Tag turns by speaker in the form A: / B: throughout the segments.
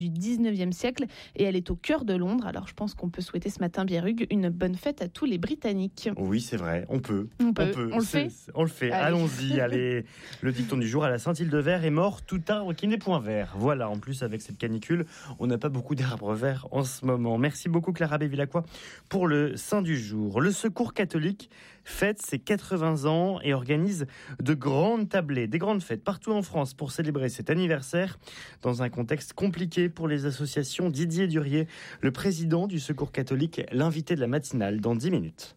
A: du 19e siècle et elle est au cœur de Londres. Alors je pense qu'on peut souhaiter ce matin, Bierug, une bonne fête à tous les Britanniques.
B: Oui, c'est vrai, on peut.
A: On le fait.
B: On le fait, allons-y. Allez. Le dicton du jour: à la Saint-Île-de-Vert est mort tout arbre qui n'est point vert. Voilà, en plus avec cette canicule, on n'a pas beaucoup d'arbres verts en ce moment. Merci beaucoup Clara Bevilacqua pour le saint du jour. Le Secours catholique fête ses 80 ans et organise de grandes tablées, des grandes fêtes partout en France pour célébrer cet anniversaire dans un contexte compliqué pour les associations. Didier Durier, le président du Secours catholique, l'invité de la matinale dans 10 minutes.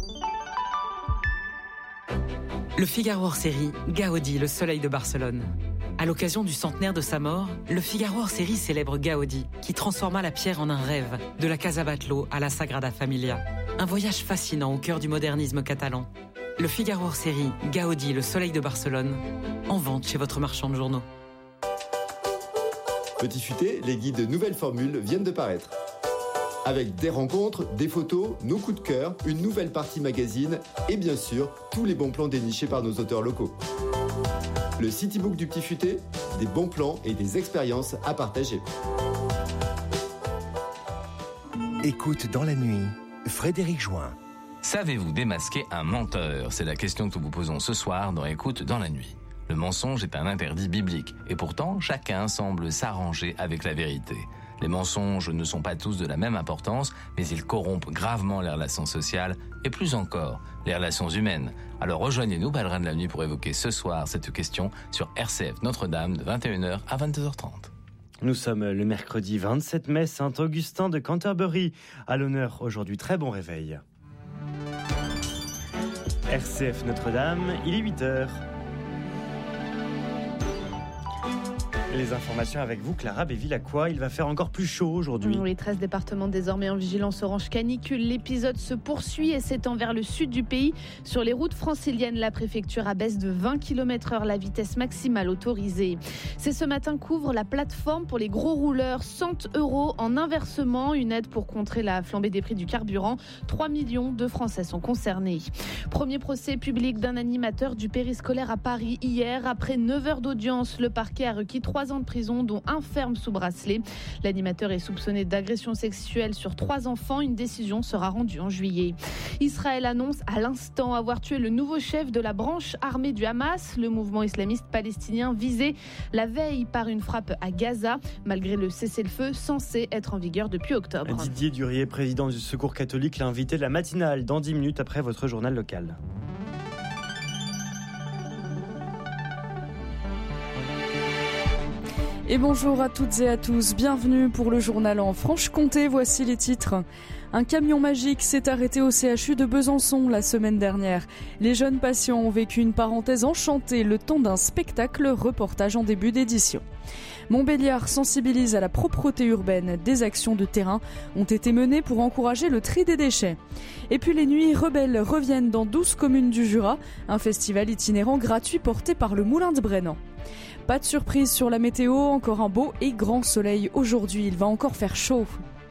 C: Le Figaro hors-série, Gaudi, le soleil de Barcelone. À l'occasion du centenaire de sa mort, le Figaro hors-série célèbre Gaudi, qui transforma la pierre en un rêve, de la Casa Batlló à la Sagrada Familia. Un voyage fascinant au cœur du modernisme catalan. Le Figaro hors-série, Gaudi, le soleil de Barcelone, en vente chez votre marchand de journaux.
D: Petit futé, les guides Nouvelles Formules viennent de paraître. Avec des rencontres, des photos, nos coups de cœur, une nouvelle partie magazine et bien sûr, tous les bons plans dénichés par nos auteurs locaux. Le Citybook du Petit Futé, des bons plans et des expériences à partager.
E: Écoute dans la nuit, Frédéric Join.
F: Savez-vous démasquer un menteur ? C'est la question que nous vous posons ce soir dans Écoute dans la nuit. Le mensonge est un interdit biblique et pourtant chacun semble s'arranger avec la vérité. Les mensonges ne sont pas tous de la même importance, mais ils corrompent gravement les relations sociales et plus encore, les relations humaines. Alors rejoignez-nous, Pèlerins de la nuit, pour évoquer ce soir cette question sur RCF Notre-Dame de 21h à 22h30.
B: Nous sommes le mercredi 27 mai, Saint-Augustin de Canterbury. À l'honneur aujourd'hui, très bon réveil. RCF Notre-Dame, il est 8h. Les informations avec vous, Clara Bevilacqua. Il va faire encore plus chaud aujourd'hui.
A: Les 13 départements désormais en vigilance orange canicule. L'épisode se poursuit et s'étend vers le sud du pays. Sur les routes franciliennes, la préfecture abaisse de 20 km/h la vitesse maximale autorisée. C'est ce matin qu'ouvre la plateforme pour les gros rouleurs. 100 € en inversement, une aide pour contrer la flambée des prix du carburant. 3 millions de Français sont concernés. Premier procès public d'un animateur du périscolaire à Paris hier. Après 9 heures d'audience, le parquet a requis 3 ans de prison, dont un ferme sous bracelet. L'animateur est soupçonné d'agression sexuelle sur 3 enfants. Une décision sera rendue en juillet. Israël annonce à l'instant avoir tué le nouveau chef de la branche armée du Hamas, le mouvement islamiste palestinien visé la veille par une frappe à Gaza, malgré le cessez-le-feu censé être en vigueur depuis octobre.
B: Didier Durier, président du Secours catholique, l'invité de la matinale dans 10 minutes après votre journal local.
G: Et bonjour à toutes et à tous, bienvenue pour le journal en Franche-Comté, voici les titres. Un camion magique s'est arrêté au CHU de Besançon la semaine dernière. Les jeunes patients ont vécu une parenthèse enchantée le temps d'un spectacle, reportage en début d'édition. Montbéliard sensibilise à la propreté urbaine. Des actions de terrain ont été menées pour encourager le tri des déchets. Et puis les nuits rebelles reviennent dans 12 communes du Jura, un festival itinérant gratuit porté par le Moulin de Brennan. Pas de surprise sur la météo, encore un beau et grand soleil aujourd'hui, il va encore faire chaud.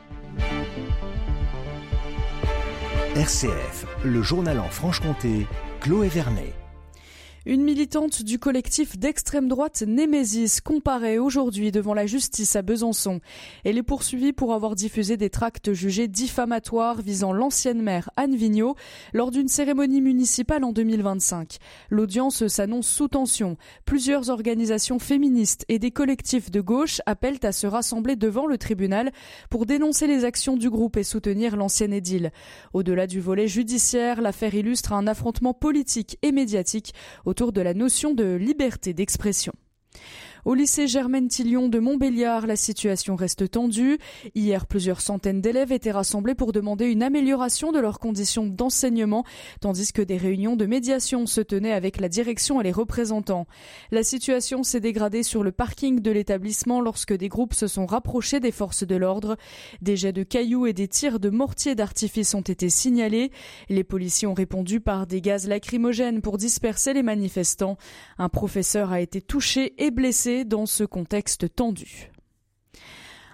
E: RCF, le journal en Franche-Comté, Chloé Vernet.
G: Une militante du collectif d'extrême droite Némésis comparaît aujourd'hui devant la justice à Besançon. Elle est poursuivie pour avoir diffusé des tracts jugés diffamatoires visant l'ancienne maire Anne Vigneault lors d'une cérémonie municipale en 2025. L'audience s'annonce sous tension. Plusieurs organisations féministes et des collectifs de gauche appellent à se rassembler devant le tribunal pour dénoncer les actions du groupe et soutenir l'ancienne édile. Au-delà du volet judiciaire, l'affaire illustre un affrontement politique et médiatique autour de la notion de liberté d'expression. Au lycée Germaine Tillion de Montbéliard, la situation reste tendue. Hier, plusieurs centaines d'élèves étaient rassemblés pour demander une amélioration de leurs conditions d'enseignement, tandis que des réunions de médiation se tenaient avec la direction et les représentants. La situation s'est dégradée sur le parking de l'établissement lorsque des groupes se sont rapprochés des forces de l'ordre. Des jets de cailloux et des tirs de mortier d'artifice ont été signalés. Les policiers ont répondu par des gaz lacrymogènes pour disperser les manifestants. Un professeur a été touché et blessé dans ce contexte tendu.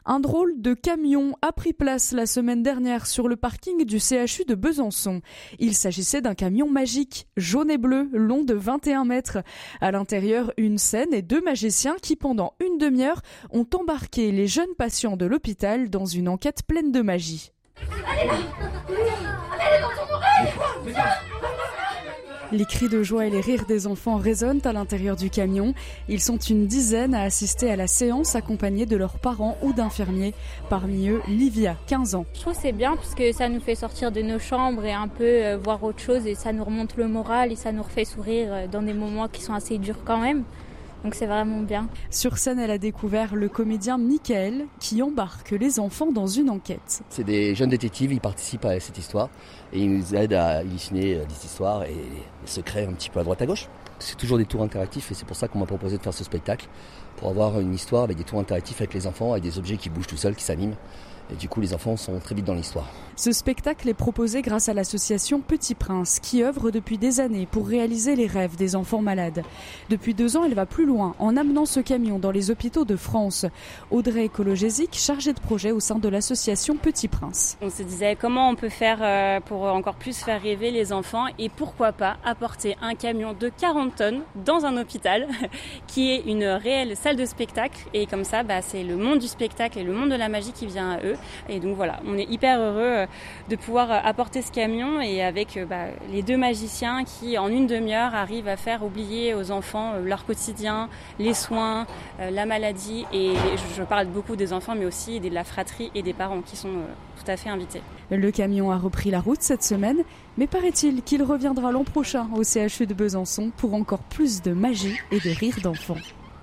G: Un drôle de camion a pris place la semaine dernière sur le parking du CHU de Besançon. Il s'agissait d'un camion magique, jaune et bleu, long de 21 mètres. À l'intérieur, une scène et 2 magiciens qui, pendant une demi-heure, ont embarqué les jeunes patients de l'hôpital dans une enquête pleine de magie. Allez là! Allez dans ton oreille! Les cris de joie et les rires des enfants résonnent à l'intérieur du camion. Ils sont une dizaine à assister à la séance accompagnés de leurs parents ou d'infirmiers. Parmi eux, Livia, 15 ans.
H: Je trouve que c'est bien parce que ça nous fait sortir de nos chambres et un peu voir autre chose et ça nous remonte le moral et ça nous refait sourire dans des moments qui sont assez durs quand même. Donc c'est vraiment bien.
G: Sur scène, elle a découvert le comédien Michael qui embarque les enfants dans une enquête.
I: C'est des jeunes détectives, ils participent à cette histoire et ils nous aident à halluciner des histoires et se créer un petit peu à droite à gauche. C'est toujours des tours interactifs et c'est pour ça qu'on m'a proposé de faire ce spectacle, pour avoir une histoire avec des tours interactifs avec les enfants, avec des objets qui bougent tout seuls, qui s'animent. Et du coup, les enfants sont très vite dans l'histoire.
G: Ce spectacle est proposé grâce à l'association Petit Prince, qui œuvre depuis des années pour réaliser les rêves des enfants malades. Depuis 2 ans, elle va plus loin en amenant ce camion dans les hôpitaux de France. Audrey Kolojesic, chargée de projet au sein de l'association Petit Prince.
J: On se disait comment on peut faire pour encore plus faire rêver les enfants et pourquoi pas apporter un camion de 40 tonnes dans un hôpital qui est une réelle salle de spectacle. Et comme ça, c'est le monde du spectacle et le monde de la magie qui vient à eux. Et donc voilà, on est hyper heureux de pouvoir apporter ce camion et avec les 2 magiciens qui en une demi-heure arrivent à faire oublier aux enfants leur quotidien, les soins, la maladie. Et je parle beaucoup des enfants mais aussi de la fratrie et des parents qui sont tout à fait invités.
G: Le camion a repris la route cette semaine, mais paraît-il qu'il reviendra l'an prochain au CHU de Besançon pour encore plus de magie et de rires d'enfants.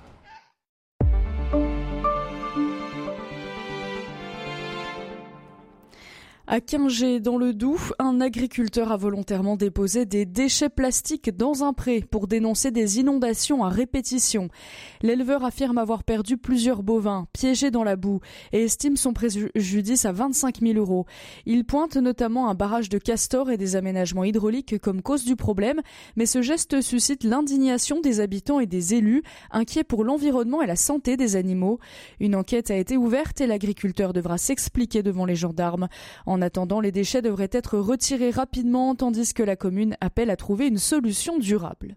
G: À Quingé, dans le Doubs, un agriculteur a volontairement déposé des déchets plastiques dans un pré pour dénoncer des inondations à répétition. L'éleveur affirme avoir perdu plusieurs bovins, piégés dans la boue, et estime son préjudice à 25 000 €. Il pointe notamment un barrage de castors et des aménagements hydrauliques comme cause du problème, mais ce geste suscite l'indignation des habitants et des élus, inquiets pour l'environnement et la santé des animaux. Une enquête a été ouverte et l'agriculteur devra s'expliquer devant les gendarmes. En attendant, les déchets devraient être retirés rapidement, tandis que la commune appelle à trouver une solution durable.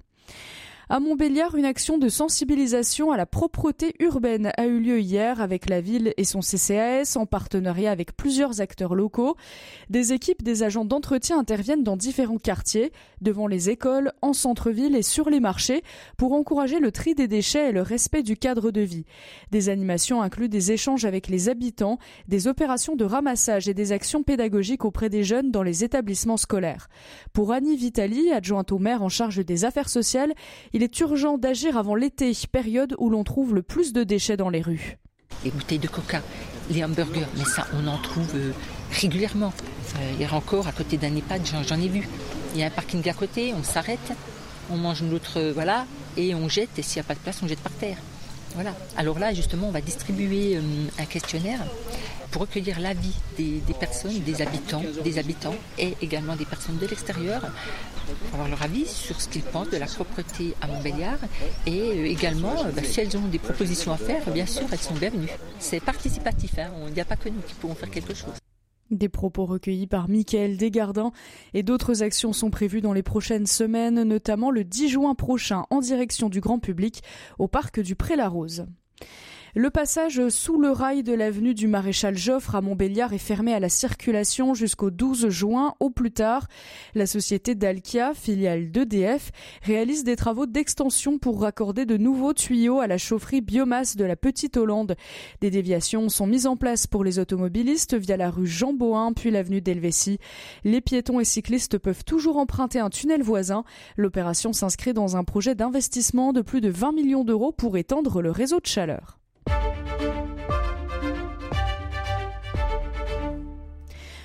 G: À Montbéliard, une action de sensibilisation à la propreté urbaine a eu lieu hier avec la ville et son CCAS en partenariat avec plusieurs acteurs locaux. Des équipes des agents d'entretien interviennent dans différents quartiers, devant les écoles, en centre-ville et sur les marchés pour encourager le tri des déchets et le respect du cadre de vie. Des animations incluent des échanges avec les habitants, des opérations de ramassage et des actions pédagogiques auprès des jeunes dans les établissements scolaires. Pour Annie Vitali, adjointe au maire en charge des affaires sociales, il est urgent d'agir avant l'été, période où l'on trouve le plus de déchets dans les rues.
K: Les bouteilles de coca, les hamburgers, mais ça on en trouve régulièrement. Hier encore, à côté d'un EHPAD, j'en ai vu. Il y a un parking à côté, on s'arrête, on mange notre, et on jette, et s'il n'y a pas de place, on jette par terre. Voilà. Alors là, justement, on va distribuer un questionnaire pour recueillir l'avis des personnes, des habitants et également des personnes de l'extérieur pour avoir leur avis sur ce qu'ils pensent de la propreté à Montbéliard et également si elles ont des propositions à faire, bien sûr, elles sont bienvenues. C'est participatif, il n'y a pas que nous qui pourrons faire quelque chose.
G: Des propos recueillis par Mickaël Desgardins et d'autres actions sont prévues dans les prochaines semaines, notamment le 10 juin prochain en direction du grand public au parc du Pré-la-Rose. Le passage sous le rail de l'avenue du Maréchal Joffre à Montbéliard est fermé à la circulation jusqu'au 12 juin au plus tard. La société Dalkia, filiale d'EDF, réalise des travaux d'extension pour raccorder de nouveaux tuyaux à la chaufferie biomasse de la Petite Hollande. Des déviations sont mises en place pour les automobilistes via la rue Jean Bohin puis l'avenue d'Helvétie. Les piétons et cyclistes peuvent toujours emprunter un tunnel voisin. L'opération s'inscrit dans un projet d'investissement de plus de 20 millions d'euros pour étendre le réseau de chaleur.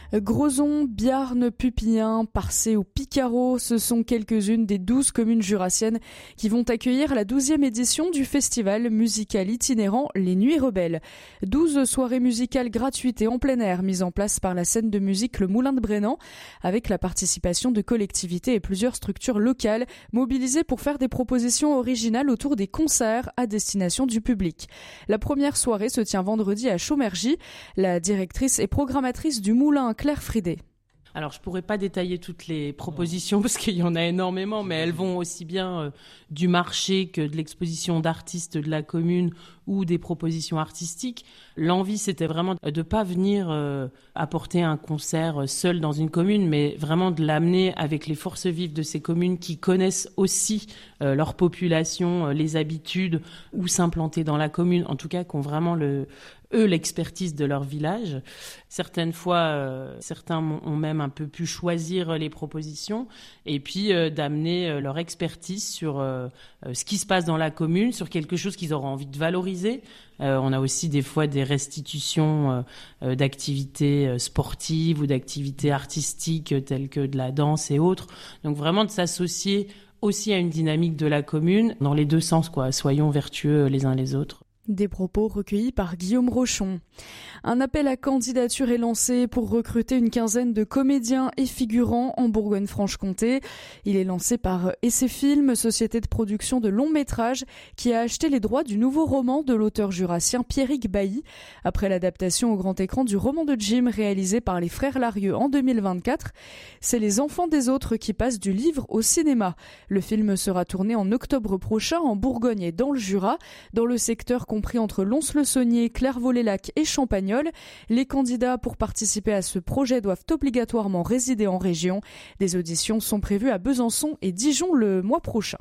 G: Grozon, Biarn, Pupillin, Parcé ou Picaro, ce sont quelques-unes des 12 communes jurassiennes qui vont accueillir la 12e édition du festival musical itinérant Les Nuits Rebelles. 12 soirées musicales gratuites et en plein air mises en place par la scène de musique Le Moulin de Brennan, avec la participation de collectivités et plusieurs structures locales mobilisées pour faire des propositions originales autour des concerts à destination du public. La première soirée se tient vendredi à Chaumergy. La directrice et programmatrice du Moulin, Claire Fridet.
L: Alors, je ne pourrais pas détailler toutes les propositions parce qu'il y en a énormément, mais elles vont aussi bien du marché que de l'exposition d'artistes de la commune ou des propositions artistiques. L'envie, c'était vraiment de ne pas venir apporter un concert seul dans une commune, mais vraiment de l'amener avec les forces vives de ces communes qui connaissent aussi leur population, les habitudes, ou s'implanter dans la commune, en tout cas, qui ont vraiment l'expertise de leur village. Certaines fois, certains ont même un peu pu choisir les propositions et puis d'amener leur expertise sur ce qui se passe dans la commune, sur quelque chose qu'ils auront envie de valoriser. On a aussi des fois des restitutions d'activités sportives ou d'activités artistiques telles que de la danse et autres. Donc vraiment de s'associer aussi à une dynamique de la commune dans les deux sens, quoi. Soyons vertueux les uns les autres.
G: Des propos recueillis par Guillaume Rochon. Un appel à candidature est lancé pour recruter une quinzaine de comédiens et figurants en Bourgogne-Franche-Comté. Il est lancé par Essai Film, société de production de longs métrages, qui a acheté les droits du nouveau roman de l'auteur jurassien Pierrick Bailly, après l'adaptation au grand écran du roman de Jim réalisé par les frères Larieux en 2024. C'est Les Enfants des autres qui passent du livre au cinéma. Le film sera tourné en octobre prochain en Bourgogne et dans le Jura, dans le secteur compris entre Lons-le-Saunier, Clairvaux-les-Lacs et Champagnole. Les candidats pour participer à ce projet doivent obligatoirement résider en région. Des auditions sont prévues à Besançon et Dijon le mois prochain.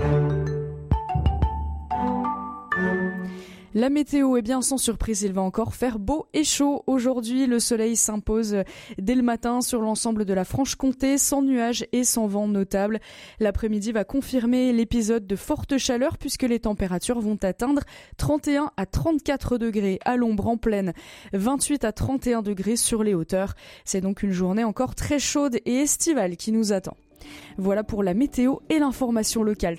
G: La météo, sans surprise, il va encore faire beau et chaud. Aujourd'hui, le soleil s'impose dès le matin sur l'ensemble de la Franche-Comté, sans nuages et sans vent notable. L'après-midi va confirmer l'épisode de forte chaleur puisque les températures vont atteindre 31 à 34 degrés à l'ombre en plaine, 28 à 31 degrés sur les hauteurs. C'est donc une journée encore très chaude et estivale qui nous attend. Voilà pour la météo et l'information locale.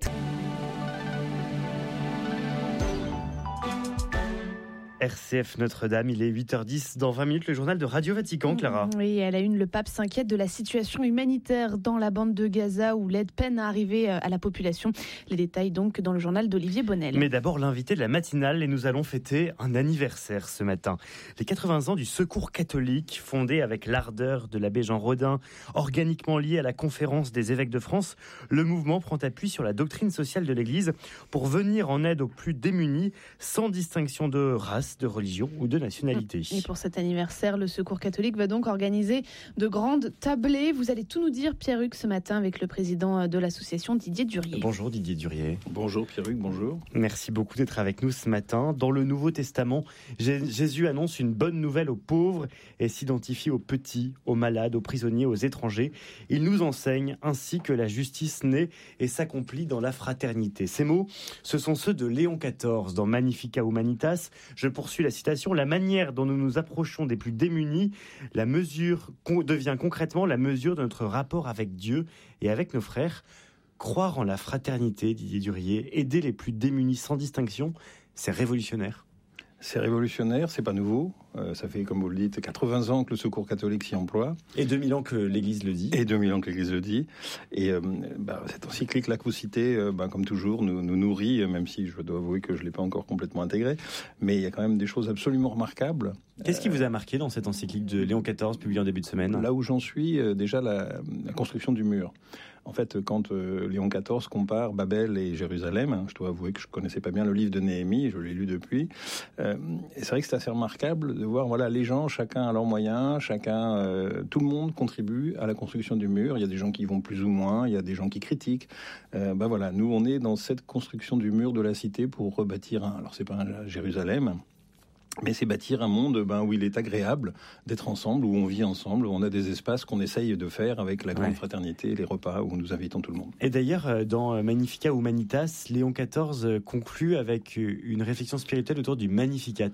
B: RCF Notre-Dame, il est 8h10. Dans 20 minutes, le journal de Radio Vatican, Clara.
A: Oui, à la une, le pape s'inquiète de la situation humanitaire dans la bande de Gaza où l'aide peine à arriver à la population. Les détails donc dans le journal d'Olivier Bonnel.
B: Mais d'abord, l'invité de la matinale et nous allons fêter un anniversaire ce matin. Les 80 ans du Secours catholique, fondé avec l'ardeur de l'abbé Jean Rodin, organiquement lié à la Conférence des évêques de France. Le mouvement prend appui sur la doctrine sociale de l'Église pour venir en aide aux plus démunis sans distinction de race, de religion ou de nationalité.
A: Et pour cet anniversaire, le Secours catholique va donc organiser de grandes tablées. Vous allez tout nous dire, Pierre-Hugues, ce matin avec le président de l'association, Didier Durier.
B: Bonjour Didier Durier.
M: Bonjour Pierre-Hugues, bonjour.
B: Merci beaucoup d'être avec nous ce matin. Dans le Nouveau Testament, Jésus annonce une bonne nouvelle aux pauvres et s'identifie aux petits, aux malades, aux prisonniers, aux étrangers. Il nous enseigne ainsi que la justice naît et s'accomplit dans la fraternité. Ces mots, ce sont ceux de Léon XIV dans Magnificat Humanitas. Je poursuis la citation. La manière dont nous nous approchons des plus démunis, la mesure devient concrètement la mesure de notre rapport avec Dieu et avec nos frères. Croire en la fraternité, Didier Durier, aider les plus démunis sans distinction, c'est révolutionnaire.
M: C'est révolutionnaire, c'est pas nouveau. Ça fait, comme vous le dites, 80 ans que le Secours catholique s'y emploie.
B: Et 2000 ans que l'Église le dit.
M: Et cette encyclique-là que vous citez, comme toujours, nous nourrit, même si je dois avouer que je ne l'ai pas encore complètement intégrée. Mais il y a quand même des choses absolument remarquables.
B: Qu'est-ce qui vous a marqué dans cette encyclique de Léon XIV, publiée en début de semaine ?
M: Là où j'en suis, déjà la construction du mur. En fait, quand Léon XIV compare Babel et Jérusalem, je dois avouer que je ne connaissais pas bien le livre de Néhémie, je l'ai lu depuis, et c'est vrai que c'est assez remarquable de voir les gens, chacun à leurs moyens, tout le monde contribue à la construction du mur. Il y a des gens qui vont plus ou moins, il y a des gens qui critiquent. Nous, on est dans cette construction du mur de la cité pour rebâtir alors c'est pas un Jérusalem, mais c'est bâtir un monde où il est agréable d'être ensemble, où on vit ensemble, où on a des espaces qu'on essaye de faire avec la grande fraternité, les repas où nous invitons tout le monde.
B: Et d'ailleurs, dans Magnificat Humanitas, Léon XIV conclut avec une réflexion spirituelle autour du Magnificat.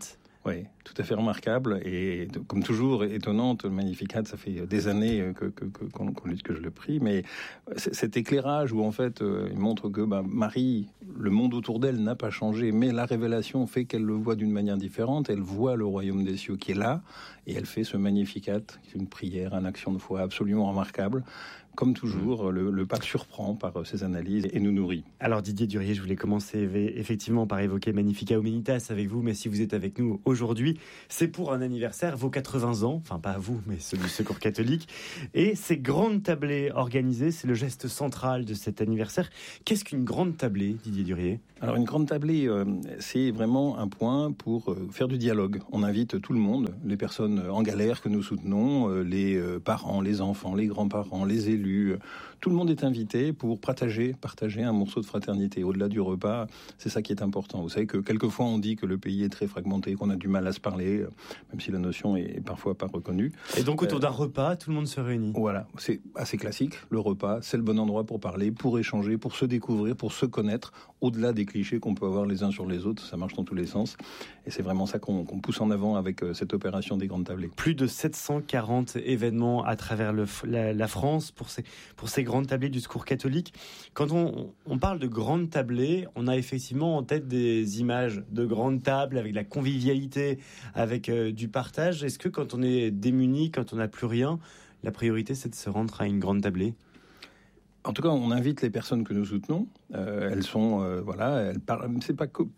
M: Oui, tout à fait remarquable et comme toujours étonnante. Le Magnificat, ça fait des années que je le prie, mais cet éclairage où en fait il montre que Marie, le monde autour d'elle n'a pas changé, mais la révélation fait qu'elle le voit d'une manière différente. Elle voit le royaume des cieux qui est là et elle fait ce Magnificat, qui est une prière, une action de foi absolument remarquable. Comme toujours, le pape surprend par ses analyses et nous nourrit.
B: Alors Didier Durier, je voulais commencer effectivement par évoquer Magnificat Humanitas avec vous, mais si vous êtes avec nous aujourd'hui, c'est pour un anniversaire, vos 80 ans, enfin pas vous, mais ceux du Secours catholique, et ces grandes tablées organisées, c'est le geste central de cet anniversaire. Qu'est-ce qu'une grande tablée, Didier Durier ?
M: Alors une grande tablée, c'est vraiment un point pour faire du dialogue. On invite tout le monde, les personnes en galère que nous soutenons, les parents, les enfants, les grands-parents, les élus. Tout le monde est invité pour partager un morceau de fraternité. Au-delà du repas, c'est ça qui est important. Vous savez que quelquefois on dit que le pays est très fragmenté, qu'on a du mal à se parler, même si la notion est parfois pas reconnue.
B: Et donc autour d'un repas, tout le monde se réunit.
M: Voilà, c'est assez classique. Le repas, c'est le bon endroit pour parler, pour échanger, pour se découvrir, pour se connaître, au-delà des clichés qu'on peut avoir les uns sur les autres. Ça marche dans tous les sens. Et c'est vraiment ça qu'on pousse en avant avec cette opération des grandes tablées.
B: Plus de 740 événements à travers la France pour ces grandes tablées du Secours catholique. Quand on parle de grandes tablées, on a effectivement en tête des images de grandes tables avec de la convivialité, avec du partage. Est-ce que quand on est démuni, quand on n'a plus rien, la priorité c'est de se rendre à une grande tablée ?
M: En tout cas, on invite les personnes que nous soutenons. Elles sont, c'est pas que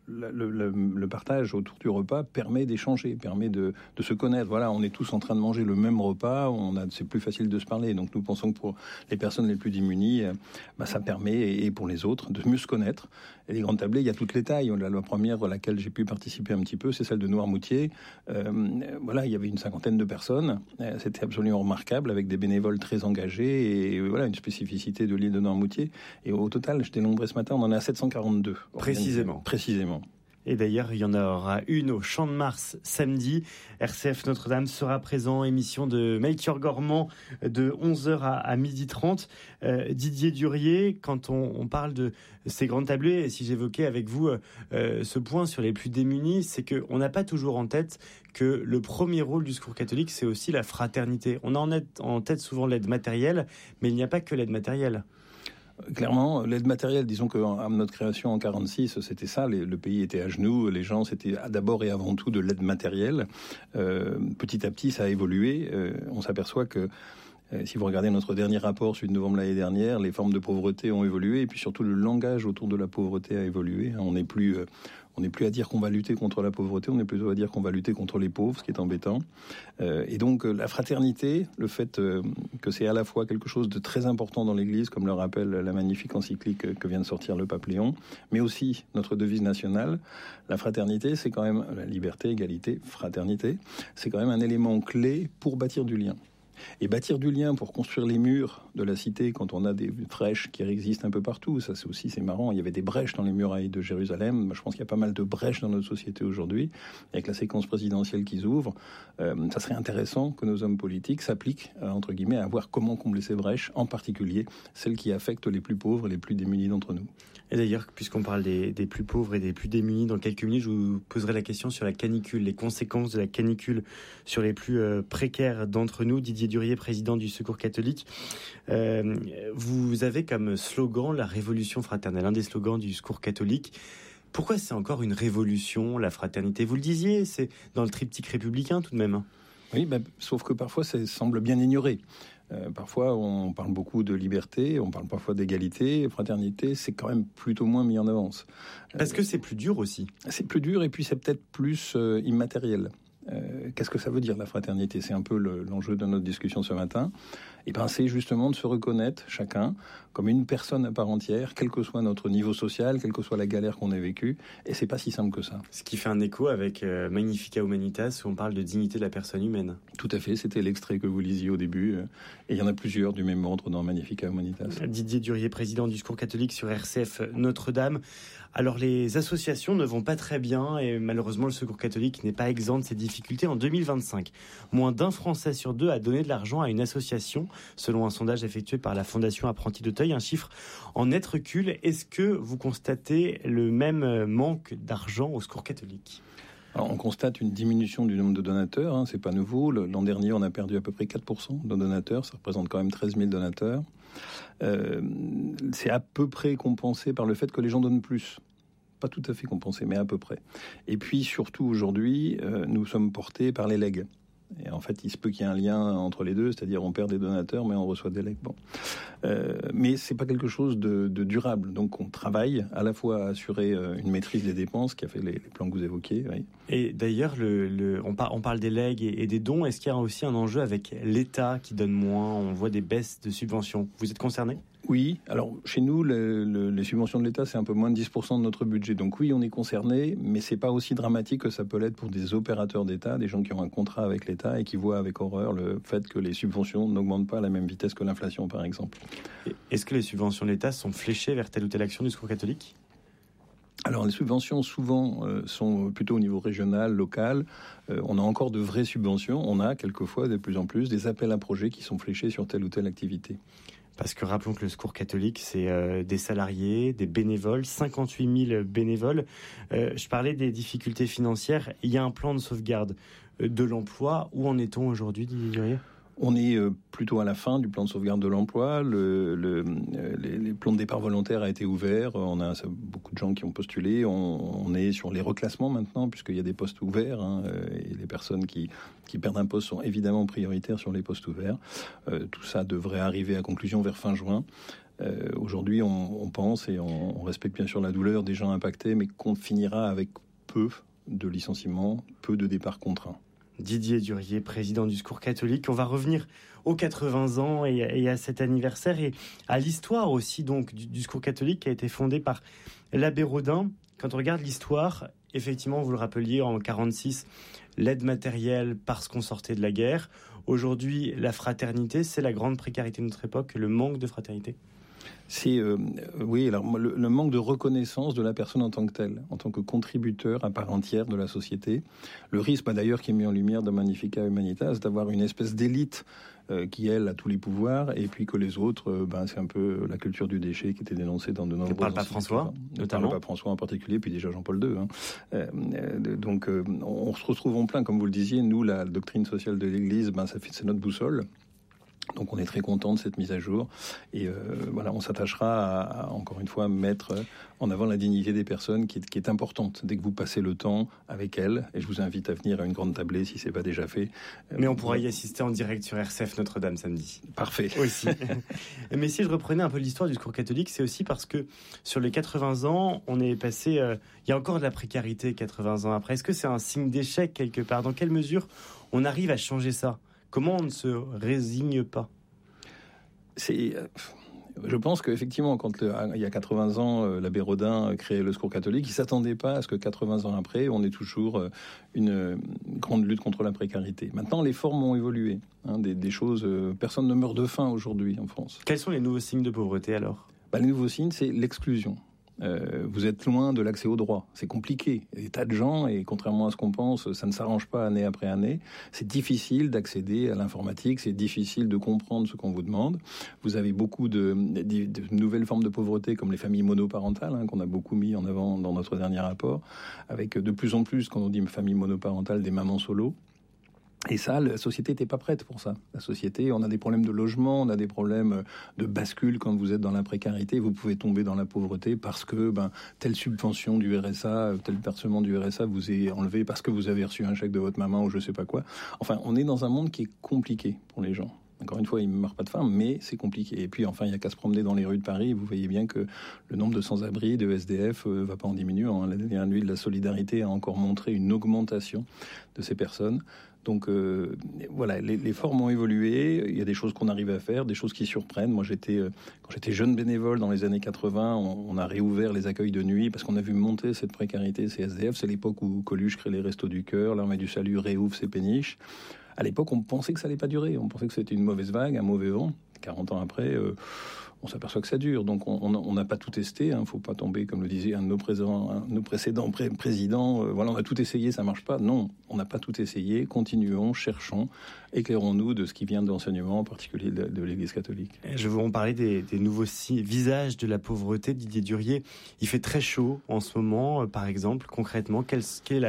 M: le partage autour du repas permet d'échanger, permet de se connaître. Voilà, on est tous en train de manger le même repas. C'est plus facile de se parler. Donc, nous pensons que pour les personnes les plus démunies, ça permet, et pour les autres, de mieux se connaître. Et les grandes tablées, il y a toutes les tailles. La première à laquelle j'ai pu participer un petit peu, c'est celle de Noirmoutier. Il y avait une 50aine de personnes. C'était absolument remarquable, avec des bénévoles très engagés et voilà, une spécificité de l'île de Noirmoutier. Et au total, je dénombrais ce matin, on en est à 742. Précisément.
B: Et d'ailleurs, il y en aura une au Champ de Mars samedi. RCF Notre-Dame sera présent. Émission de Melchior Gormand de 11h à 12h30. Didier Durier, quand on parle de ces grandes tablées, et si j'évoquais avec vous ce point sur les plus démunis, c'est qu'on n'a pas toujours en tête que le premier rôle du Secours catholique, c'est aussi la fraternité. On a en tête souvent l'aide matérielle, mais il n'y a pas que l'aide matérielle.
M: Clairement, l'aide matérielle, disons que à notre création en 46, c'était ça, le pays était à genoux, les gens, c'était d'abord et avant tout de l'aide matérielle. Petit à petit, ça a évolué. On s'aperçoit que si vous regardez notre dernier rapport, celui de novembre l'année dernière, les formes de pauvreté ont évolué et puis surtout le langage autour de la pauvreté a évolué. On n'est plus à dire qu'on va lutter contre la pauvreté, on est plutôt à dire qu'on va lutter contre les pauvres, ce qui est embêtant. Et donc la fraternité, le fait que c'est à la fois quelque chose de très important dans l'Église, comme le rappelle la magnifique encyclique que vient de sortir le pape Léon, mais aussi notre devise nationale, la fraternité, c'est quand même la liberté, égalité, fraternité, c'est quand même un élément clé pour bâtir du lien. Et bâtir du lien pour construire les murs de la cité quand on a des brèches qui existent un peu partout, ça c'est marrant, il y avait des brèches dans les murailles de Jérusalem, je pense qu'il y a pas mal de brèches dans notre société aujourd'hui, avec la séquence présidentielle qui s'ouvre, ça serait intéressant que nos hommes politiques s'appliquent, entre guillemets, à voir comment combler ces brèches, en particulier celles qui affectent les plus pauvres et les plus démunis d'entre nous.
B: Et d'ailleurs, puisqu'on parle des plus pauvres et des plus démunis, dans quelques minutes, je vous poserai la question sur la canicule, les conséquences de la canicule sur les plus précaires d'entre nous. Didier Durier, président du Secours catholique. Vous avez comme slogan la révolution fraternelle, un des slogans du Secours catholique. Pourquoi c'est encore une révolution, la fraternité ? Vous le disiez, c'est dans le triptyque républicain tout de même.
M: Oui, sauf que parfois ça semble bien ignoré. Parfois, on parle beaucoup de liberté, on parle parfois d'égalité. Fraternité, c'est quand même plutôt moins mis en avance.
B: Parce que c'est plus dur aussi.
M: C'est plus dur et puis c'est peut-être plus immatériel. Qu'est-ce que ça veut dire la fraternité ? C'est un peu l'enjeu de notre discussion ce matin. Et c'est justement de se reconnaître chacun comme une personne à part entière, quel que soit notre niveau social, quelle que soit la galère qu'on ait vécue. Et c'est pas si simple que ça.
B: Ce qui fait un écho avec Magnificat Humanitas, où on parle de dignité de la personne humaine.
M: Tout à fait, c'était l'extrait que vous lisiez au début. Et il y en a plusieurs du même ordre dans Magnificat Humanitas.
B: Didier Durier, président du Secours catholique sur RCF Notre-Dame. Alors les associations ne vont pas très bien et malheureusement le Secours catholique n'est pas exempt de ces difficultés. En 2025, moins d'un Français sur deux a donné de l'argent à une association, selon un sondage effectué par la Fondation Apprentis d'Auteuil, un chiffre en net recul. Est-ce que vous constatez le même manque d'argent au Secours catholique ?
M: Alors, on constate une diminution du nombre de donateurs, c'est pas nouveau. L'an dernier, on a perdu à peu près 4% de donateurs, ça représente quand même 13 000 donateurs. C'est à peu près compensé par le fait que les gens donnent plus. Pas tout à fait compensé, mais à peu près. Et puis surtout aujourd'hui, nous sommes portés par les legs. Et en fait, il se peut qu'il y ait un lien entre les deux, c'est-à-dire on perd des donateurs, mais on reçoit des legs. Bon. Mais c'est pas quelque chose de durable. Donc on travaille à la fois à assurer une maîtrise des dépenses, qui a fait les plans que vous évoquiez. Oui.
B: Et d'ailleurs, on parle des legs et des dons. Est-ce qu'il y a aussi un enjeu avec l'État qui donne moins? On voit des baisses de subventions. Vous êtes concerné?
M: Oui, alors chez nous, les subventions de l'État, c'est un peu moins de 10% de notre budget. Donc oui, on est concerné, mais c'est pas aussi dramatique que ça peut l'être pour des opérateurs d'État, des gens qui ont un contrat avec l'État et qui voient avec horreur le fait que les subventions n'augmentent pas à la même vitesse que l'inflation, par exemple.
B: Est-ce que les subventions de l'État sont fléchées vers telle ou telle action du Secours catholique ?
M: Alors les subventions souvent sont plutôt au niveau régional, local. On a encore de vraies subventions. On a quelquefois de plus en plus des appels à projets qui sont fléchés sur telle ou telle activité.
B: Parce que rappelons que le Secours catholique, c'est des salariés, des bénévoles, 58 000 bénévoles. Je parlais des difficultés financières. Il y a un plan de sauvegarde de l'emploi. Où en est-on aujourd'hui, Didier Durier ?
M: On est plutôt à la fin du plan de sauvegarde de l'emploi. Les plans de départ volontaire a été ouvert. On a beaucoup de gens qui ont postulé. On est sur les reclassements maintenant, puisqu'il y a des postes ouverts. Et les personnes qui perdent un poste sont évidemment prioritaires sur les postes ouverts. Tout ça devrait arriver à conclusion vers fin juin. Aujourd'hui, on pense et on respecte bien sûr la douleur des gens impactés, mais qu'on finira avec peu de licenciements, peu de départs contraints.
B: Didier Durier, président du Secours catholique. On va revenir aux 80 ans et à cet anniversaire et à l'histoire aussi donc du Secours catholique qui a été fondé par l'abbé Rodin. Quand on regarde l'histoire, effectivement, vous le rappeliez, en 1946, l'aide matérielle parce qu'on sortait de la guerre. Aujourd'hui, la fraternité, c'est la grande précarité de notre époque, le manque de fraternité.
M: C'est oui, alors le manque de reconnaissance de la personne en tant que telle, en tant que contributeur à part entière de la société. Le risque, d'ailleurs, qui est mis en lumière dans Magnificat Humanitas, d'avoir une espèce d'élite qui, elle, a tous les pouvoirs, et puis que les autres, c'est un peu la culture du déchet qui était dénoncée dans de nombreux...
B: Ne parle pas François, notamment.
M: Ne parle pas François en particulier, puis déjà Jean-Paul II. Donc, on se retrouve en plein, comme vous le disiez, nous, la doctrine sociale de l'Église, c'est notre boussole. Donc on est très content de cette mise à jour et voilà, on s'attachera à encore une fois mettre en avant la dignité des personnes qui est importante dès que vous passez le temps avec elles, et je vous invite à venir à une grande tablée si c'est pas déjà fait.
B: Mais on pourra y assister en direct sur RCF Notre-Dame samedi.
M: Parfait.
B: Aussi. Mais si je reprenais un peu l'histoire du Secours catholique, c'est aussi parce que sur les 80 ans, on est passé, il y a encore de la précarité 80 ans après. Est-ce que c'est un signe d'échec quelque part ? Dans quelle mesure on arrive à changer ça ? Comment on ne se résigne pas ?
M: Je pense qu'effectivement, quand il y a 80 ans, l'abbé Rodin créait le Secours catholique, il ne s'attendait pas à ce que 80 ans après, on ait toujours une grande lutte contre la précarité. Maintenant, les formes ont évolué. Des choses, personne ne meurt de faim aujourd'hui en France.
B: Quels sont les nouveaux signes de pauvreté alors ?
M: Les nouveaux signes, c'est l'exclusion. Vous êtes loin de l'accès aux droits. C'est compliqué. Il y a des tas de gens, et contrairement à ce qu'on pense, ça ne s'arrange pas année après année. C'est difficile d'accéder à l'informatique, c'est difficile de comprendre ce qu'on vous demande. Vous avez beaucoup de nouvelles formes de pauvreté, comme les familles monoparentales, qu'on a beaucoup mis en avant dans notre dernier rapport, avec de plus en plus, quand on dit famille monoparentale, des mamans solo. Et ça, la société n'était pas prête pour ça. La société, on a des problèmes de logement, on a des problèmes de bascule quand vous êtes dans la précarité. Vous pouvez tomber dans la pauvreté parce que telle subvention du RSA, tel versement du RSA vous est enlevé parce que vous avez reçu un chèque de votre maman ou je sais pas quoi. Enfin, on est dans un monde qui est compliqué pour les gens. Encore une fois, il ne meurt pas de faim, mais c'est compliqué. Et puis, enfin, il n'y a qu'à se promener dans les rues de Paris. Vous voyez bien que le nombre de sans-abri, de SDF, ne va pas en diminuant. La dernière nuit de la solidarité a encore montré une augmentation de ces personnes. Donc voilà, les formes ont évolué, il y a des choses qu'on arrive à faire, des choses qui surprennent. Moi, quand j'étais jeune bénévole dans les années 80, on a réouvert les accueils de nuit parce qu'on a vu monter cette précarité, ces SDF. C'est l'époque où Coluche crée les Restos du Cœur, l'Armée du Salut réouvre ses péniches. À l'époque, on pensait que ça allait pas durer, on pensait que c'était une mauvaise vague, un mauvais vent. 40 ans après, on s'aperçoit que ça dure. Donc on n'a pas tout testé, faut pas tomber, comme le disait un de nos précédents présidents, voilà, on a tout essayé, ça marche pas. Non, on n'a pas tout essayé, continuons, cherchons, éclairons-nous de ce qui vient de l'enseignement, en particulier de l'Église catholique.
B: Je veux en parler des nouveaux visages de la pauvreté, Didier Durier. Il fait très chaud en ce moment, par exemple, concrètement, quelle est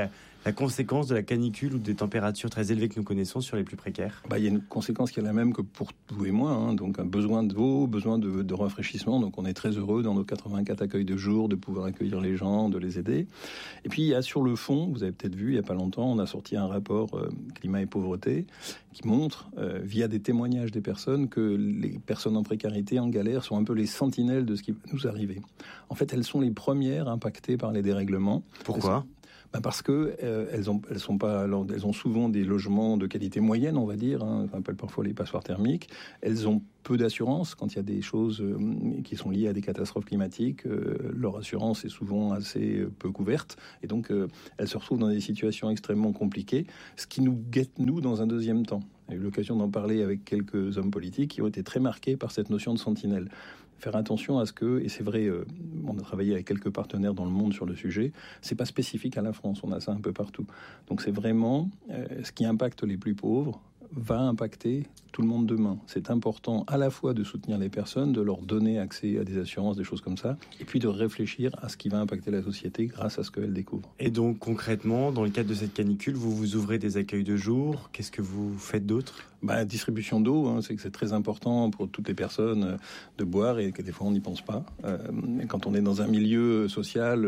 B: la conséquence de la canicule ou des températures très élevées que nous connaissons sur les plus précaires?
M: Il y a une conséquence qui est la même que pour vous et moi, donc un besoin d'eau, besoin de rafraîchissement. Donc on est très heureux dans nos 84 accueils de jour de pouvoir accueillir les gens, de les aider. Et puis il y a sur le fond, vous avez peut-être vu il n'y a pas longtemps, on a sorti un rapport climat et pauvreté qui montre via des témoignages des personnes que les personnes en précarité, en galère, sont un peu les sentinelles de ce qui va nous arriver. En fait, elles sont les premières impactées par les dérèglements.
B: Pourquoi ?
M: Parce que elles ont souvent des logements de qualité moyenne, on va dire, on appelle parfois les passoires thermiques. Elles ont peu d'assurance quand il y a des choses qui sont liées à des catastrophes climatiques. Leur assurance est souvent assez peu couverte, et donc elles se retrouvent dans des situations extrêmement compliquées, ce qui nous guette, nous, dans un deuxième temps. J'ai eu l'occasion d'en parler avec quelques hommes politiques qui ont été très marqués par cette notion de sentinelle. Faire attention à ce que, et c'est vrai, on a travaillé avec quelques partenaires dans le monde sur le sujet, c'est pas spécifique à la France, on a ça un peu partout. Donc c'est vraiment ce qui impacte les plus pauvres va impacter tout le monde demain. C'est important à la fois de soutenir les personnes, de leur donner accès à des assurances, des choses comme ça, et puis de réfléchir à ce qui va impacter la société grâce à ce qu'elles découvrent.
B: Et donc concrètement, dans le cadre de cette canicule, vous ouvrez des accueils de jour. Qu'est-ce que vous faites d'autre ?
M: Distribution d'eau, c'est que c'est très important pour toutes les personnes de boire, et que des fois on n'y pense pas. Quand on est dans un milieu social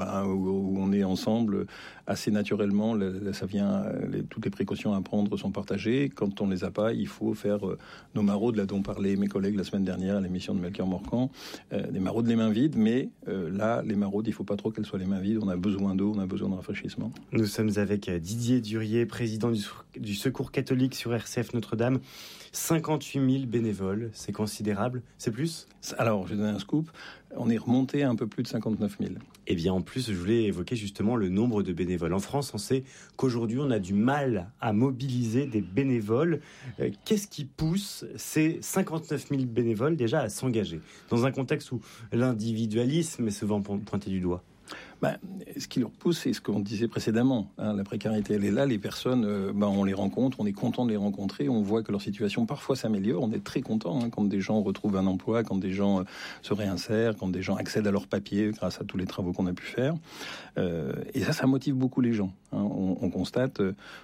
M: où on est ensemble, assez naturellement, ça vient, toutes les précautions à prendre sont partagées. Quand on les a pas, il faut faire nos maraudes, là dont parlaient mes collègues la semaine dernière à l'émission de Melchior Morcan, des maraudes les mains vides, mais là, les maraudes, il ne faut pas trop qu'elles soient les mains vides. On a besoin d'eau, on a besoin de rafraîchissement.
B: Nous sommes avec Didier Durier, président du Secours catholique sur RCF Notre-Dame. 58 000 bénévoles, c'est considérable. C'est plus ?
M: Alors, je vais donner un scoop. On est remonté à un peu plus de 59 000.
B: Eh bien, en plus, je voulais évoquer justement le nombre de bénévoles. En France, on sait qu'aujourd'hui, on a du mal à mobiliser des bénévoles. Qu'est-ce qui pousse ces 59 000 bénévoles déjà à s'engager dans un contexte où l'individualisme est souvent pointé du doigt ?
M: Ce qui leur pousse, c'est ce qu'on disait précédemment. La précarité, elle est là. Les personnes, on les rencontre, on est content de les rencontrer. On voit que leur situation parfois s'améliore. On est très content quand des gens retrouvent un emploi, quand des gens se réinsèrent, quand des gens accèdent à leurs papiers grâce à tous les travaux qu'on a pu faire. Et ça motive beaucoup les gens. On constate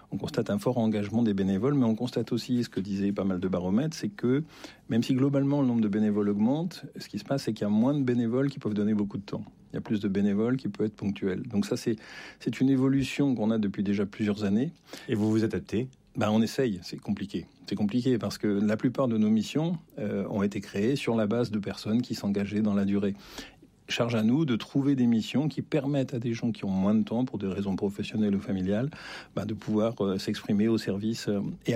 M: un fort engagement des bénévoles, mais on constate aussi, ce que disaient pas mal de baromètres, c'est que même si globalement le nombre de bénévoles augmente, ce qui se passe, c'est qu'il y a moins de bénévoles qui peuvent donner beaucoup de temps. Il y a plus de bénévoles qui peuvent être ponctuels. Donc ça, c'est une évolution qu'on a depuis déjà plusieurs années.
B: Et vous vous adaptez ?
M: On essaye, c'est compliqué. C'est compliqué parce que la plupart de nos missions ont été créées sur la base de personnes qui s'engageaient dans la durée. Charge à nous de trouver des missions qui permettent à des gens qui ont moins de temps, pour des raisons professionnelles ou familiales, de pouvoir s'exprimer au service et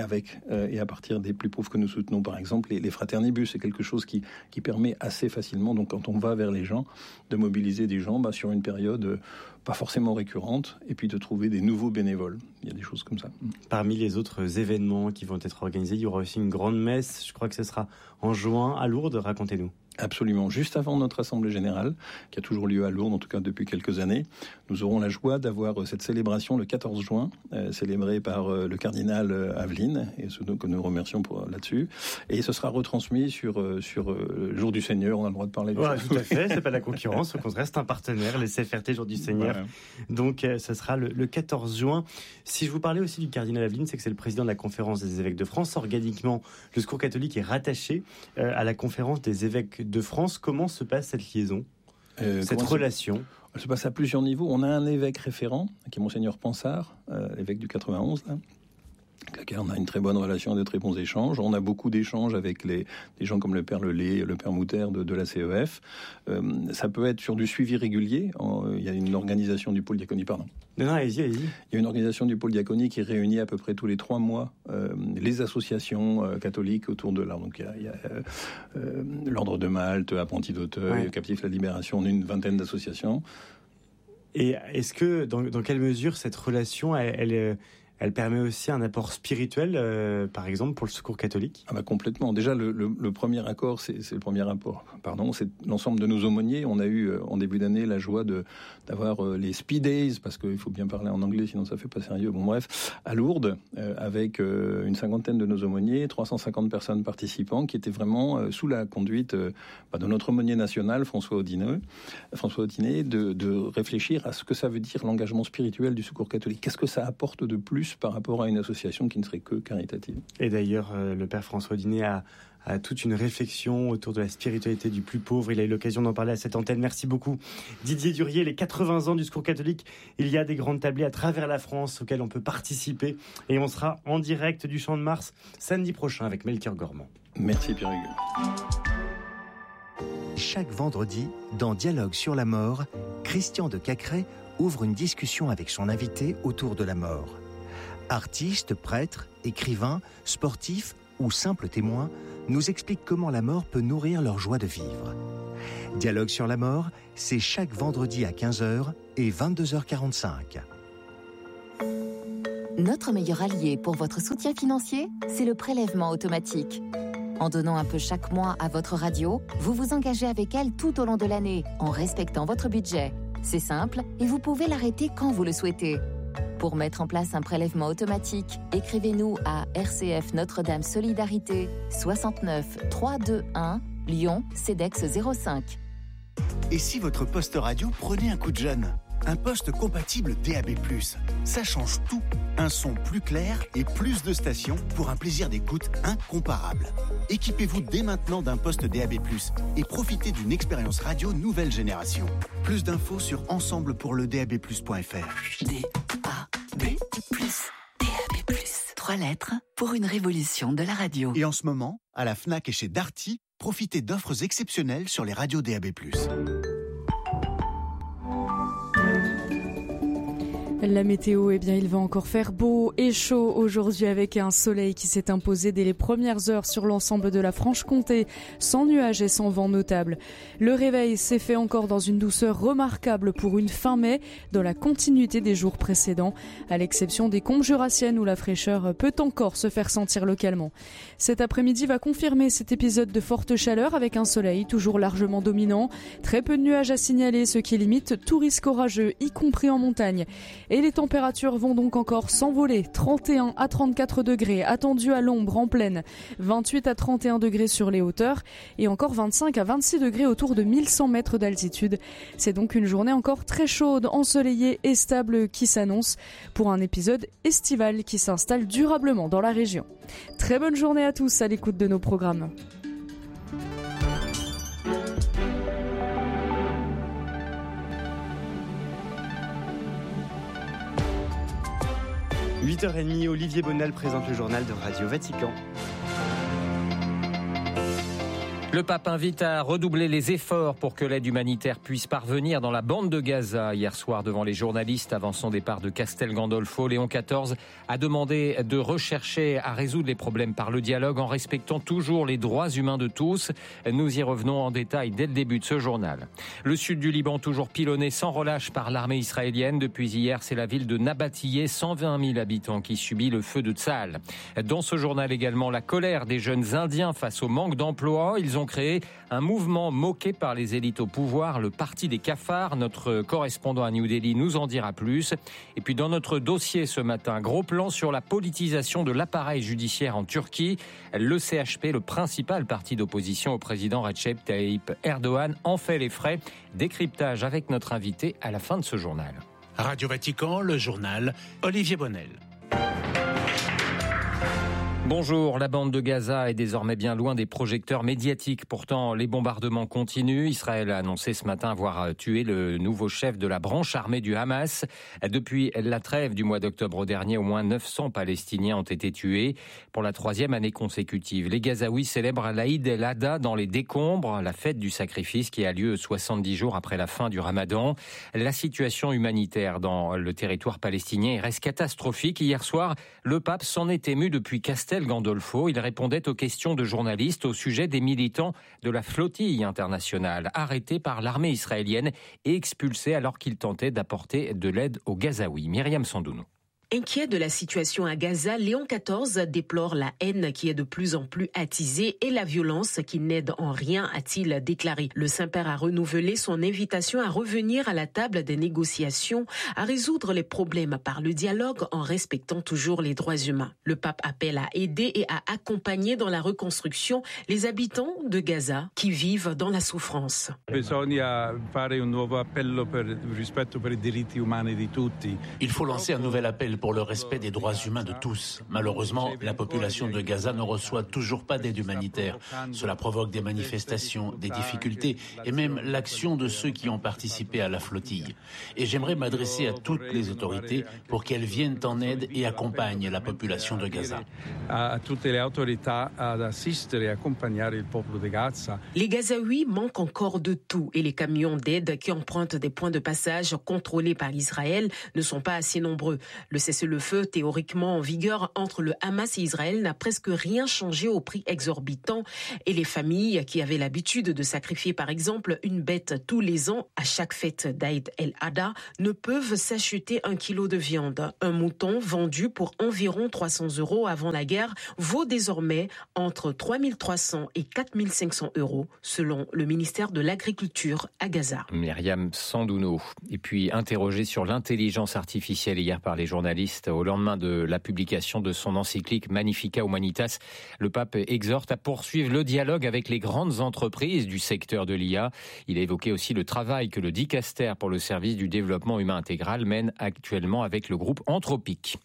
M: à partir des plus pauvres que nous soutenons. Par exemple, les fraternibus, c'est quelque chose qui permet assez facilement, donc quand on va vers les gens, de mobiliser des gens sur une période pas forcément récurrente, et puis de trouver des nouveaux bénévoles. Il y a des choses comme ça.
B: Parmi les autres événements qui vont être organisés, il y aura aussi une grande messe. Je crois que ce sera en juin à Lourdes. Racontez-nous.
M: Absolument. Juste avant notre Assemblée Générale, qui a toujours lieu à Lourdes, en tout cas depuis quelques années, nous aurons la joie d'avoir cette célébration le 14 juin, célébrée par le cardinal Aveline, et ceux que nous remercions là-dessus. Et ce sera retransmis sur le Jour du Seigneur. On a le droit de parler de ça.
B: Tout à fait, c'est pas de la concurrence, au contraire, c'est un partenaire, les CFRT Jour du Seigneur. Ouais. Donc, ça sera le 14 juin. Si je vous parlais aussi du cardinal Aveline, c'est que c'est le président de la Conférence des évêques de France. Organiquement, le Secours catholique est rattaché à la Conférence des évêques de France. Comment se passe cette liaison, cette relation ?
M: Elle se passe à plusieurs niveaux. On a un évêque référent, qui est Monseigneur Pansard, évêque du 91, là, avec lequel on a une très bonne relation, de très bons échanges. On a beaucoup d'échanges avec des gens comme le Père Lelay, le Père Mouter de la CEF. Ça peut être sur du suivi régulier. Il y a une organisation du pôle diaconie,
B: Non, allez-y. Il
M: y a une organisation du pôle diaconie qui réunit à peu près tous les 3 mois les associations catholiques autour de là. Donc il y a l'Ordre de Malte, Apprentis d'Auteuil, Captifs la Libération, une vingtaine d'associations.
B: Et est-ce que, dans quelle mesure cette relation, elle elle permet aussi un apport spirituel, par exemple pour le Secours catholique.
M: Complètement. Déjà, le premier accord, c'est le premier rapport. C'est l'ensemble de nos aumôniers. On a eu en début d'année la joie d'avoir les Speed Days, parce qu'il faut bien parler en anglais, sinon ça fait pas sérieux. À Lourdes, avec une cinquantaine de nos aumôniers, 350 personnes participants, qui étaient vraiment sous la conduite de notre aumônier national, François Audinet, de réfléchir à ce que ça veut dire l'engagement spirituel du Secours catholique. Qu'est-ce que ça apporte de plus par rapport à une association qui ne serait que caritative.
B: Et d'ailleurs, le père François Audinet a toute une réflexion autour de la spiritualité du plus pauvre. Il a eu l'occasion d'en parler à cette antenne. Merci beaucoup. Didier Durier, les 80 ans du Secours catholique. Il y a des grandes tablées à travers la France auxquelles on peut participer. Et on sera en direct du Champ de Mars samedi prochain avec Melchior Gormand.
M: Merci Pierre-Hugues.
E: Chaque vendredi, dans Dialogue sur la mort, Christian de Cacré ouvre une discussion avec son invité autour de la mort. Artistes, prêtres, écrivains, sportifs ou simples témoins nous expliquent comment la mort peut nourrir leur joie de vivre. Dialogue sur la mort, c'est chaque vendredi à 15h et 22h45.
N: Notre meilleur allié pour votre soutien financier, c'est le prélèvement automatique. En donnant un peu chaque mois à votre radio, vous vous engagez avec elle tout au long de l'année, en respectant votre budget. C'est simple et vous pouvez l'arrêter quand vous le souhaitez. Pour mettre en place un prélèvement automatique, écrivez-nous à RCF Notre-Dame Solidarité 69 321 Lyon CEDEX 05.
O: Et si votre poste radio prenait un coup de jeune ? Un poste compatible DAB+. Ça change tout. Un son plus clair et plus de stations pour un plaisir d'écoute incomparable. Équipez-vous dès maintenant d'un poste DAB+, et profitez d'une expérience radio nouvelle génération. Plus d'infos sur ensemblepourledab+.fr.
N: DAB+. 3 lettres pour une révolution de la radio.
O: Et en ce moment, à la Fnac et chez Darty, profitez d'offres exceptionnelles sur les radios DAB+.
G: La météo, il va encore faire beau et chaud aujourd'hui avec un soleil qui s'est imposé dès les premières heures sur l'ensemble de la Franche-Comté, sans nuages et sans vent notable. Le réveil s'est fait encore dans une douceur remarquable pour une fin mai, dans la continuité des jours précédents, à l'exception des Combes jurassiennes où la fraîcheur peut encore se faire sentir localement. Cet après-midi va confirmer cet épisode de forte chaleur avec un soleil toujours largement dominant, très peu de nuages à signaler, ce qui limite tout risque orageux, y compris en montagne. Et les températures vont donc encore s'envoler. 31 à 34 degrés attendus à l'ombre en plaine, 28 à 31 degrés sur les hauteurs et encore 25 à 26 degrés autour de 1100 mètres d'altitude. C'est donc une journée encore très chaude, ensoleillée et stable qui s'annonce pour un épisode estival qui s'installe durablement dans la région. Très bonne journée à tous à l'écoute de nos programmes.
B: 8h30, Olivier Bonnel présente le journal de Radio Vatican.
P: Le pape invite à redoubler les efforts pour que l'aide humanitaire puisse parvenir dans la bande de Gaza. Hier soir, devant les journalistes, avant son départ de Castel Gandolfo, Léon XIV a demandé de rechercher à résoudre les problèmes par le dialogue en respectant toujours les droits humains de tous. Nous y revenons en détail dès le début de ce journal. Le sud du Liban, toujours pilonné sans relâche par l'armée israélienne. Depuis hier, c'est la ville de Nabatiyeh, 120 000 habitants, qui subit le feu de Tsahal. Dans ce journal également, la colère des jeunes Indiens face au manque d'emploi. Ils ont créé un mouvement moqué par les élites au pouvoir, le Parti des cafards. Notre correspondant à New Delhi nous en dira plus. Et puis dans notre dossier ce matin, gros plan sur la politisation de l'appareil judiciaire en Turquie. Le CHP, le principal parti d'opposition au président Recep Tayyip Erdogan, en fait les frais. Décryptage avec notre invité à la fin de ce journal.
Q: Radio Vatican, le journal, Olivier Bonnel.
P: Bonjour, la bande de Gaza est désormais bien loin des projecteurs médiatiques. Pourtant, les bombardements continuent. Israël a annoncé ce matin avoir tué le nouveau chef de la branche armée du Hamas. Depuis la trêve du mois d'octobre dernier, au moins 900 Palestiniens ont été tués pour la 3e année consécutive. Les Gazaouis célèbrent l'Aïd el-Adha dans les décombres, la fête du sacrifice qui a lieu 70 jours après la fin du Ramadan. La situation humanitaire dans le territoire palestinien reste catastrophique. Hier soir, le pape s'en est ému depuis Castel Gandolfo. Il répondait aux questions de journalistes au sujet des militants de la flottille internationale arrêtés par l'armée israélienne et expulsés alors qu'ils tentaient d'apporter de l'aide aux Gazaouis. Myriam Sandounou.
R: Inquiet de la situation à Gaza, Léon XIV déplore la haine qui est de plus en plus attisée et la violence qui n'aide en rien, a-t-il déclaré. Le Saint-Père a renouvelé son invitation à revenir à la table des négociations, à résoudre les problèmes par le dialogue en respectant toujours les droits humains. Le pape appelle à aider et à accompagner dans la reconstruction les habitants de Gaza qui vivent dans la souffrance.
S: Il faut lancer un nouvel appel pour le respect des droits humains de tous. Malheureusement, la population de Gaza ne reçoit toujours pas d'aide humanitaire. Cela provoque des manifestations, des difficultés et même l'action de ceux qui ont participé à la flottille. Et j'aimerais m'adresser à toutes les autorités pour qu'elles viennent en aide et accompagnent la population de Gaza.
R: Les Gazaouis manquent encore de tout et les camions d'aide qui empruntent des points de passage contrôlés par Israël ne sont pas assez nombreux. Le cessez-le-feu théoriquement en vigueur entre le Hamas et Israël n'a presque rien changé au prix exorbitant et les familles qui avaient l'habitude de sacrifier par exemple une bête tous les ans à chaque fête d'Aïd el-Adha ne peuvent s'acheter 1 kilo de viande. Un mouton vendu pour environ 300 € avant la guerre vaut désormais entre 3 300 et 4 500 € selon le ministère de l'Agriculture à Gaza.
P: Myriam Sandouno. Et puis interrogé sur l'intelligence artificielle hier par les journalistes au lendemain de la publication de son encyclique Magnificat Humanitas, le pape exhorte à poursuivre le dialogue avec les grandes entreprises du secteur de l'IA. Il a évoqué aussi le travail que le Dicaster pour le service du développement humain intégral mène actuellement avec le groupe Anthropic.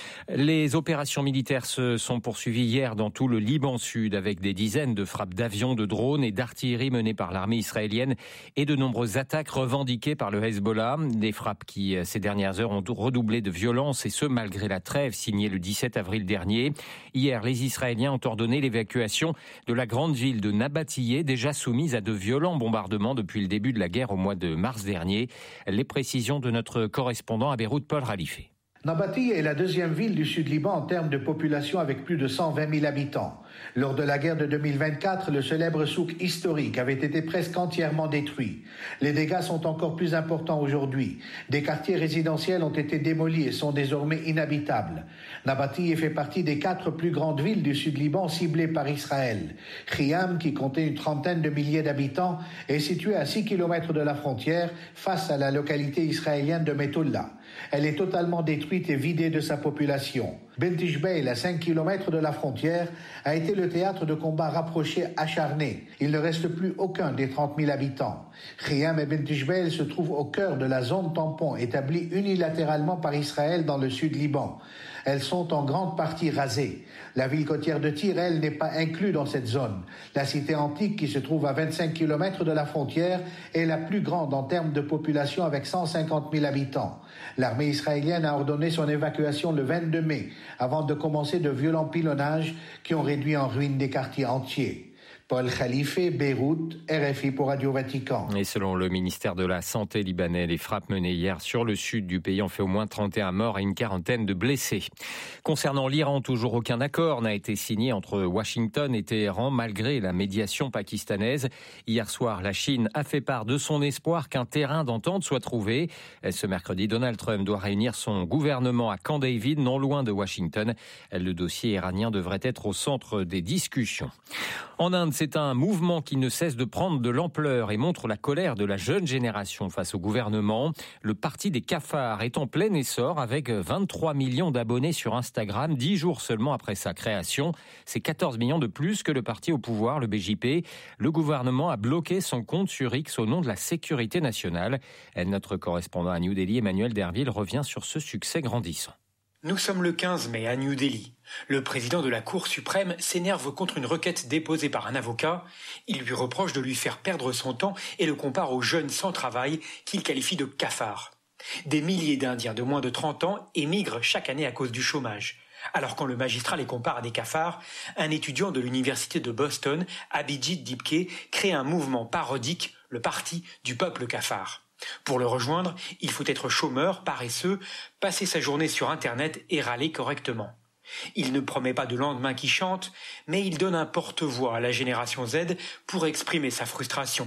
P: Les opérations militaires se sont poursuivies hier dans tout le Liban Sud avec des dizaines de frappes d'avions, de drones et d'artillerie menées par l'armée israélienne et de nombreuses attaques revendiquées par le Hezbollah. Des frappes qui, ces dernières heures, ont redoublé de violence et ce, malgré la trêve signée le 17 avril dernier. Hier, les Israéliens ont ordonné l'évacuation de la grande ville de Nabatiyeh, déjà soumise à de violents bombardements depuis le début de la guerre au mois de mars dernier. Les précisions de notre correspondant à Beyrouth, Paul Ralifé.
T: Nabatiyeh est la deuxième ville du Sud-Liban en termes de population avec plus de 120 000 habitants. Lors de la guerre de 2024, le célèbre souk historique avait été presque entièrement détruit. Les dégâts sont encore plus importants aujourd'hui. Des quartiers résidentiels ont été démolis et sont désormais inhabitables. Nabatiyeh fait partie des 4 plus grandes villes du Sud-Liban ciblées par Israël. Khiam, qui comptait une trentaine de milliers d'habitants, est située à 6 km de la frontière face à la localité israélienne de Metoulla. Elle est totalement détruite et vidée de sa population. Bent Jbeil, à 5 km de la frontière, a été le théâtre de combats rapprochés acharnés. Il ne reste plus aucun des 30 000 habitants. Khiam et Bent Jbeil se trouvent au cœur de la zone tampon établie unilatéralement par Israël dans le sud-Liban. Elles sont en grande partie rasées. La ville côtière de Tyr, elle, n'est pas inclue dans cette zone. La cité antique, qui se trouve à 25 km de la frontière, est la plus grande en termes de population avec 150 000 habitants. L'armée israélienne a ordonné son évacuation le 22 mai, avant de commencer de violents pilonnages qui ont réduit en ruine des quartiers entiers. Paul Khalifé, Beyrouth, RFI pour Radio Vatican.
P: Et selon le ministère de la Santé libanais, les frappes menées hier sur le sud du pays ont fait au moins 31 morts et une quarantaine de blessés. Concernant l'Iran, toujours aucun accord n'a été signé entre Washington et Téhéran malgré la médiation pakistanaise. Hier soir, la Chine a fait part de son espoir qu'un terrain d'entente soit trouvé. Ce mercredi, Donald Trump doit réunir son gouvernement à Camp David, non loin de Washington. Le dossier iranien devrait être au centre des discussions. En Inde, c'est un mouvement qui ne cesse de prendre de l'ampleur et montre la colère de la jeune génération face au gouvernement. Le parti des cafards est en plein essor avec 23 millions d'abonnés sur Instagram, 10 jours seulement après sa création. C'est 14 millions de plus que le parti au pouvoir, le BJP. Le gouvernement a bloqué son compte sur X au nom de la sécurité nationale. Notre correspondant à New Delhi, Emmanuel Derville, revient sur ce succès grandissant.
U: Nous sommes le 15 mai à New Delhi. Le président de la Cour suprême s'énerve contre une requête déposée par un avocat. Il lui reproche de lui faire perdre son temps et le compare aux jeunes sans travail qu'il qualifie de cafards. Des milliers d'Indiens de moins de 30 ans émigrent chaque année à cause du chômage. Alors quand le magistrat les compare à des cafards, un étudiant de l'université de Boston, Abhijit Dipke, crée un mouvement parodique, le Parti du peuple cafard. Pour le rejoindre, il faut être chômeur, paresseux, passer sa journée sur Internet et râler correctement. Il ne promet pas de lendemain qui chante, mais il donne un porte-voix à la génération Z pour exprimer sa frustration.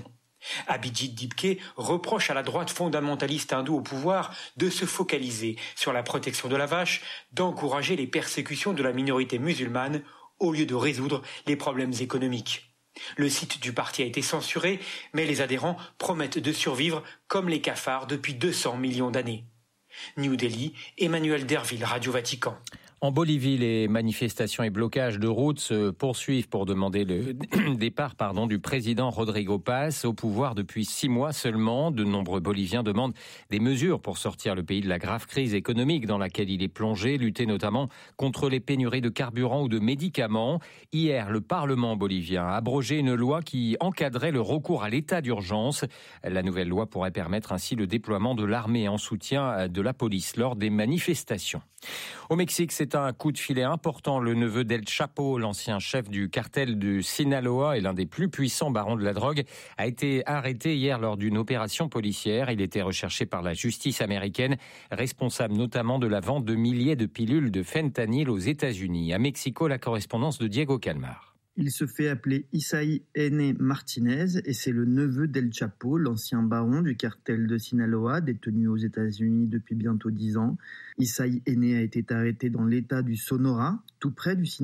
U: Abhijit Dipke reproche à la droite fondamentaliste hindoue au pouvoir de se focaliser sur la protection de la vache, d'encourager les persécutions de la minorité musulmane au lieu de résoudre les problèmes économiques. Le site du parti a été censuré, mais les adhérents promettent de survivre comme les cafards depuis 200 millions d'années. New Delhi, Emmanuel Derville, Radio Vatican.
P: En Bolivie, les manifestations et blocages de routes se poursuivent pour demander le départ du président Rodrigo Paz au pouvoir depuis 6 mois seulement. De nombreux Boliviens demandent des mesures pour sortir le pays de la grave crise économique dans laquelle il est plongé, lutter notamment contre les pénuries de carburant ou de médicaments. Hier, le Parlement bolivien a abrogé une loi qui encadrait le recours à l'état d'urgence. La nouvelle loi pourrait permettre ainsi le déploiement de l'armée en soutien de la police lors des manifestations. Au Mexique, c'est un coup de filet important. Le neveu d'El Chapo, l'ancien chef du cartel de Sinaloa et l'un des plus puissants barons de la drogue, a été arrêté hier lors d'une opération policière. Il était recherché par la justice américaine, responsable notamment de la vente de milliers de pilules de fentanyl aux États-Unis. À Mexico, la correspondance de Diego Calmar.
C: Il se fait appeler Isaí N. Martinez et c'est le neveu d'El Chapo, l'ancien baron du cartel de Sinaloa, détenu aux États-Unis depuis bientôt 10 ans. Isaí N. a été arrêté dans l'état du Sonora, tout près du Sinaloa.